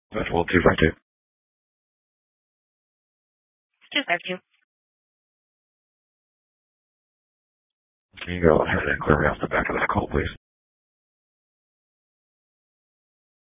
That's well, 252. 252. Can you go ahead and clear me off the back of this call, please?